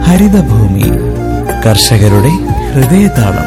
ഹരിതഭൂമി കർഷകരുടെ ഹൃദയതാളം.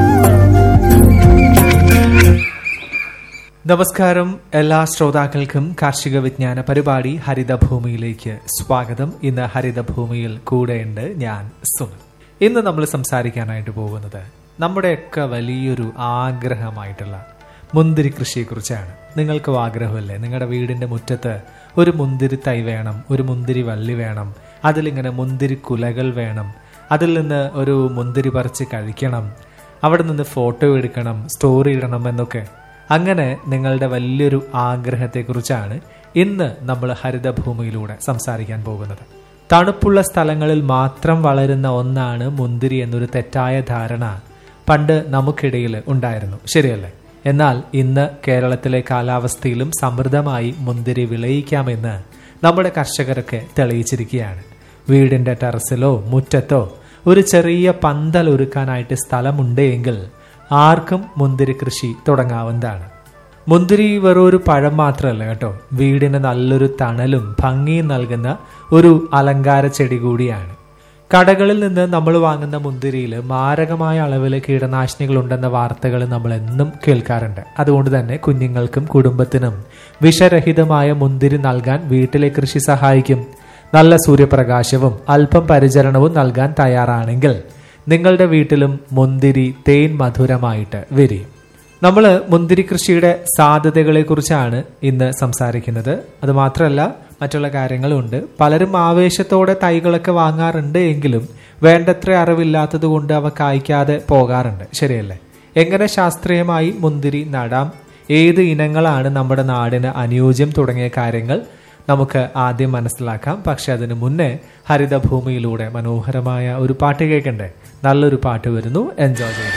നമസ്കാരം, എല്ലാ ശ്രോതാക്കൾക്കും കാർഷിക വിജ്ഞാന പരിപാടി ഹരിതഭൂമിയിലേക്ക് സ്വാഗതം. ഇന്ന് ഹരിതഭൂമിയിൽ കൂടെയുണ്ട് ഞാൻ സുനിൽ. ഇന്ന് നമ്മൾ സംസാരിക്കാനായിട്ട് പോകുന്നത് നമ്മുടെയൊക്കെ വലിയൊരു ആഗ്രഹമായിട്ടുള്ള മുന്തിരി കൃഷിയെക്കുറിച്ചാണ്. നിങ്ങൾക്കും ആഗ്രഹമല്ലേ, നിങ്ങളുടെ വീടിന്റെ മുറ്റത്ത് ഒരു മുന്തിരി തൈ വേണം, ഒരു മുന്തിരി വള്ളി വേണം, അതിലിങ്ങനെ മുന്തിരി കുലകൾ വേണം, അതിൽ നിന്ന് ഒരു മുന്തിരി പറിച്ച് കഴിക്കണം, അവിടെ നിന്ന് ഫോട്ടോ എടുക്കണം, സ്റ്റോറി ഇടണം എന്നൊക്കെ. അങ്ങനെ നിങ്ങളുടെ വലിയൊരു ആഗ്രഹത്തെക്കുറിച്ചാണ് ഇന്ന് നമ്മൾ ഹരിതഭൂമിയിലൂടെ സംസാരിക്കാൻ പോകുന്നത്. തണുപ്പുള്ള സ്ഥലങ്ങളിൽ മാത്രം വളരുന്ന ഒന്നാണ് മുന്തിരി എന്നൊരു തെറ്റായ ധാരണ പണ്ട് നമുക്കിടയിൽ ഉണ്ടായിരുന്നു, ശരിയല്ലേ? എന്നാൽ ഇന്ന് കേരളത്തിലെ കാലാവസ്ഥയിലും സമൃദ്ധമായി മുന്തിരി വിളയിക്കാമെന്ന് നമ്മുടെ കർഷകരൊക്കെ തെളിയിച്ചിരിക്കുകയാണ്. വീടിന്റെ ടെറസിലോ മുറ്റത്തോ ഒരു ചെറിയ പന്തൽ ഒരുക്കാനായിട്ട് സ്ഥലമുണ്ട് എങ്കിൽ ആർക്കും മുന്തിരി കൃഷി തുടങ്ങാവുന്നതാണ്. മുന്തിരി വെറൊരു പഴം മാത്രമല്ല കേട്ടോ, വീടിന് നല്ലൊരു തണലും ഭംഗിയും നൽകുന്ന ഒരു അലങ്കാര ചെടി കൂടിയാണ്. കടകളിൽ നിന്ന് നമ്മൾ വാങ്ങുന്ന മുന്തിരിയിൽ മാരകമായ അളവിൽ കീടനാശിനികൾ ഉണ്ടെന്ന വാർത്തകൾ നമ്മൾ എന്നും കേൾക്കാറുണ്ട്. അതുകൊണ്ട് തന്നെ കുഞ്ഞുങ്ങൾക്കും കുടുംബത്തിനും വിഷരഹിതമായ മുന്തിരി നൽകാൻ വീട്ടിലെ കൃഷി സഹായിക്കും. നല്ല സൂര്യപ്രകാശവും അല്പം പരിചരണവും നൽകാൻ തയ്യാറാണെങ്കിൽ നിങ്ങളുടെ വീട്ടിലും മുന്തിരി തേൻ മധുരമായിട്ട് വരും. നമ്മൾ മുന്തിരി കൃഷിയുടെ സാധ്യതകളെ കുറിച്ചാണ് ഇന്ന് സംസാരിക്കുന്നത്. അതുമാത്രമല്ല, മറ്റുള്ള കാര്യങ്ങളുണ്ട്. പലരും ആവേശത്തോടെ തൈകളൊക്കെ വാങ്ങാറുണ്ട് എങ്കിലും വേണ്ടത്ര അറിവില്ലാത്തത് കൊണ്ട് അവ കായ്ക്കാതെ പോകാറുണ്ട്, ശരിയല്ലേ? എങ്ങനെ ശാസ്ത്രീയമായി മുന്തിരി നടാം, ഏത് ഇനങ്ങളാണ് നമ്മുടെ നാടിന് അനുയോജ്യം തുടങ്ങിയ കാര്യങ്ങൾ നമുക്ക് ആദ്യം മനസ്സിലാക്കാം. പക്ഷെ അതിനു മുന്നേ ഹരിതഭൂമിയിലൂടെ മനോഹരമായ ഒരു പാട്ട് കേൾക്കണ്ടേ? നല്ലൊരു പാട്ട് വരുന്നു, എൻജോയ് ചെയ്തു.